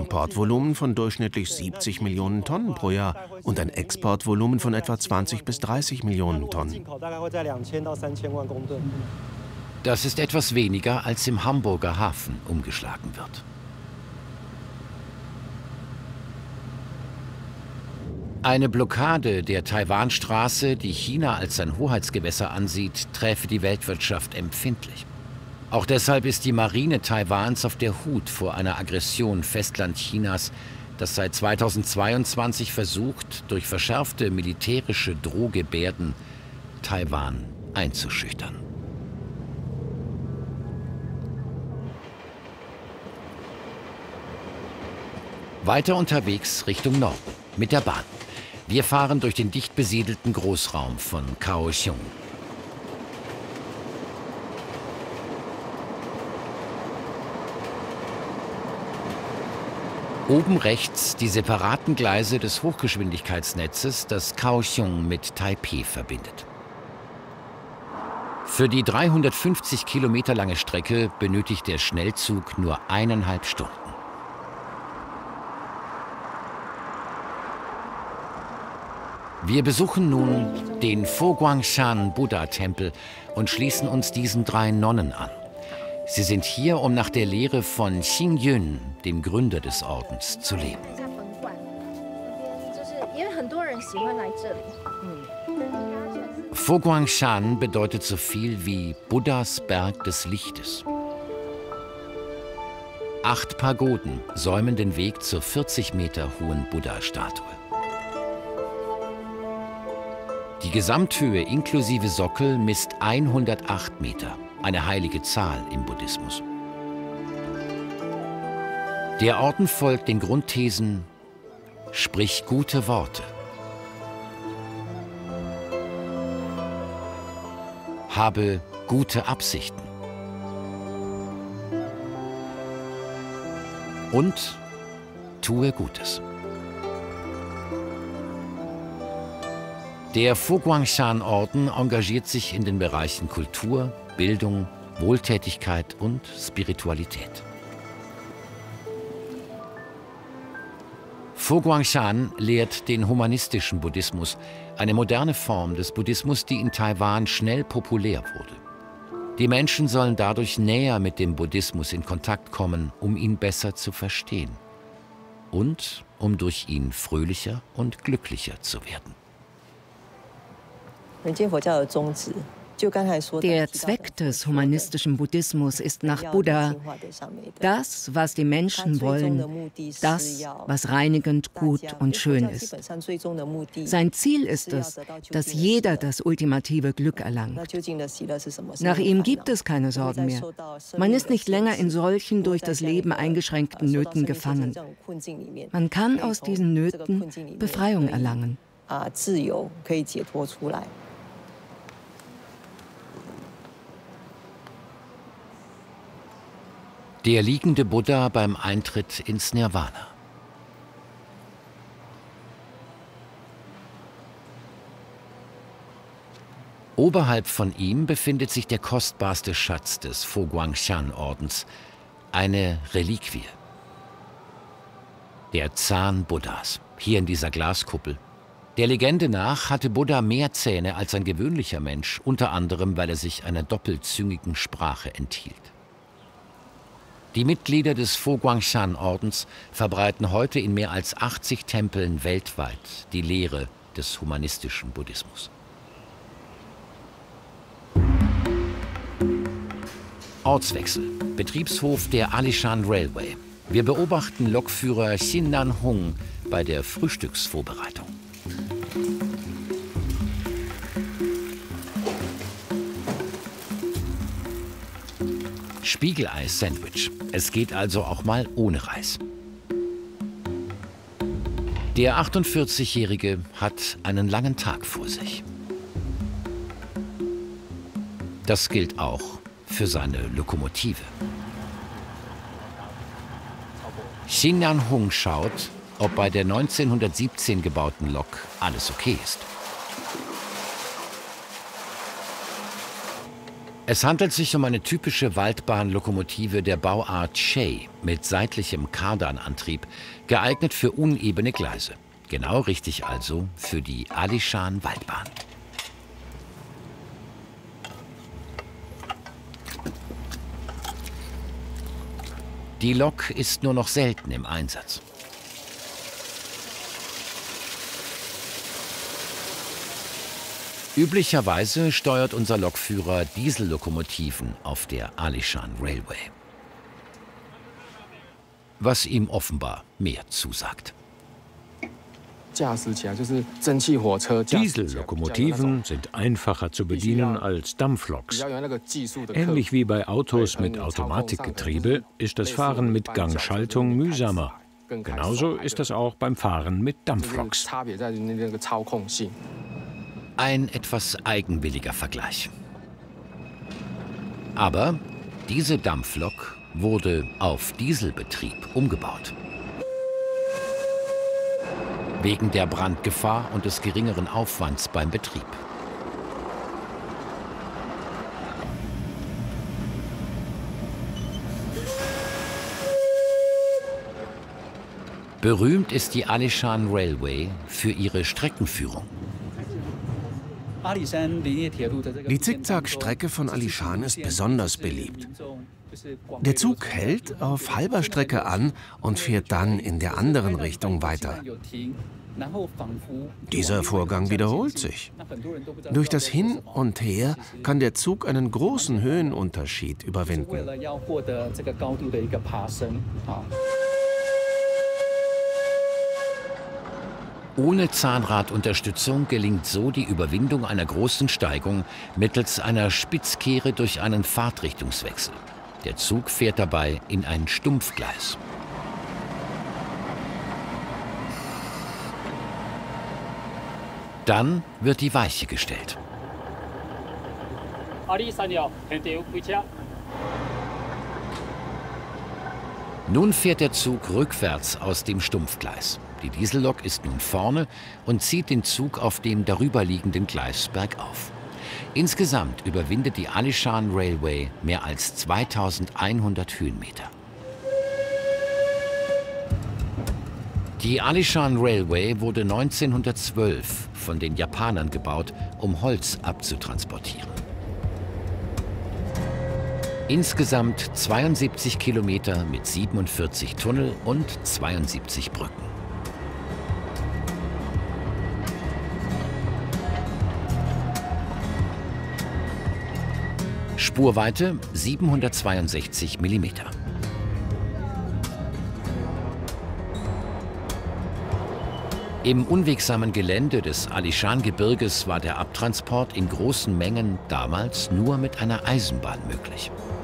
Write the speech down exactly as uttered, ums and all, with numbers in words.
Importvolumen von durchschnittlich siebzig Millionen Tonnen pro Jahr und ein Exportvolumen von etwa zwanzig bis dreißig Millionen Tonnen. Das ist etwas weniger, als im Hamburger Hafen umgeschlagen wird. Eine Blockade der Taiwanstraße, die China als sein Hoheitsgewässer ansieht, träfe die Weltwirtschaft empfindlich. Auch deshalb ist die Marine Taiwans auf der Hut vor einer Aggression Festlandchinas, das seit zweitausendzweiundzwanzig versucht, durch verschärfte militärische Drohgebärden Taiwan einzuschüchtern. Weiter unterwegs Richtung Norden mit der Bahn. Wir fahren durch den dicht besiedelten Großraum von Kaohsiung. Oben rechts die separaten Gleise des Hochgeschwindigkeitsnetzes, das Kaohsiung mit Taipeh verbindet. Für die dreihundertfünfzig Kilometer lange Strecke benötigt der Schnellzug nur eineinhalb Stunden. Wir besuchen nun den Foguangshan Buddha-Tempel und schließen uns diesen drei Nonnen an. Sie sind hier, um nach der Lehre von Xingyun, dem Gründer des Ordens, zu leben. Foguangshan bedeutet so viel wie Buddhas Berg des Lichtes. Acht Pagoden säumen den Weg zur vierzig Meter hohen Buddha-Statue. Die Gesamthöhe inklusive Sockel misst hundertacht Meter, eine heilige Zahl im Buddhismus. Der Orden folgt den Grundthesen: Sprich gute Worte, habe gute Absichten und tue Gutes. Der Foguangshan-Orden engagiert sich in den Bereichen Kultur, Bildung, Wohltätigkeit und Spiritualität. Foguangshan lehrt den humanistischen Buddhismus, eine moderne Form des Buddhismus, die in Taiwan schnell populär wurde. Die Menschen sollen dadurch näher mit dem Buddhismus in Kontakt kommen, um ihn besser zu verstehen und um durch ihn fröhlicher und glücklicher zu werden. Der Zweck des humanistischen Buddhismus ist nach Buddha das, was die Menschen wollen, das, was reinigend, gut und schön ist. Sein Ziel ist es, dass jeder das ultimative Glück erlangt. Nach ihm gibt es keine Sorgen mehr. Man ist nicht länger in solchen durch das Leben eingeschränkten Nöten gefangen. Man kann aus diesen Nöten Befreiung erlangen. Der liegende Buddha beim Eintritt ins Nirvana. Oberhalb von ihm befindet sich der kostbarste Schatz des Foguangshan-Ordens, eine Reliquie. Der Zahn Buddhas, hier in dieser Glaskuppel. Der Legende nach hatte Buddha mehr Zähne als ein gewöhnlicher Mensch, unter anderem, weil er sich einer doppelzüngigen Sprache enthielt. Die Mitglieder des Foguangshan-Ordens verbreiten heute in mehr als achtzig Tempeln weltweit die Lehre des humanistischen Buddhismus. Ortswechsel. Betriebshof der Alishan Railway. Wir beobachten Lokführer Xin-Nan Hung bei der Frühstücksvorbereitung. Spiegelei-Sandwich. Es geht also auch mal ohne Reis. Der achtundvierzigjährige hat einen langen Tag vor sich. Das gilt auch für seine Lokomotive. Xin-Nan Hung schaut, ob bei der neunzehnhundertsiebzehn gebauten Lok alles okay ist. Es handelt sich um eine typische Waldbahnlokomotive der Bauart Shay mit seitlichem Kardanantrieb, geeignet für unebene Gleise. Genau richtig also für die Alishan-Waldbahn. Die Lok ist nur noch selten im Einsatz. Üblicherweise steuert unser Lokführer Diesellokomotiven auf der Alishan Railway. Was ihm offenbar mehr zusagt. Diesellokomotiven sind einfacher zu bedienen als Dampfloks. Ähnlich wie bei Autos mit Automatikgetriebe ist das Fahren mit Gangschaltung mühsamer. Genauso ist das auch beim Fahren mit Dampfloks. Ein etwas eigenwilliger Vergleich. Aber diese Dampflok wurde auf Dieselbetrieb umgebaut. Wegen der Brandgefahr und des geringeren Aufwands beim Betrieb. Berühmt ist die Alishan Railway für ihre Streckenführung. Die Zickzack-Strecke von Alishan ist besonders beliebt. Der Zug hält auf halber Strecke an und fährt dann in der anderen Richtung weiter. Dieser Vorgang wiederholt sich. Durch das Hin und Her kann der Zug einen großen Höhenunterschied überwinden. Ohne Zahnradunterstützung gelingt so die Überwindung einer großen Steigung mittels einer Spitzkehre durch einen Fahrtrichtungswechsel. Der Zug fährt dabei in ein Stumpfgleis. Dann wird die Weiche gestellt. Nun fährt der Zug rückwärts aus dem Stumpfgleis. Die Diesellok ist nun vorne und zieht den Zug auf dem darüberliegenden Gleis bergauf. Insgesamt überwindet die Alishan Railway mehr als zweitausendeinhundert Höhenmeter. Die Alishan Railway wurde neunzehnhundertzwölf von den Japanern gebaut, um Holz abzutransportieren. Insgesamt zweiundsiebzig Kilometer mit siebenundvierzig Tunnel und zweiundsiebzig Brücken. Spurweite siebenhundertzweiundsechzig Millimeter. Im unwegsamen Gelände des Alishan-Gebirges war der Abtransport in großen Mengen damals nur mit einer Eisenbahn möglich.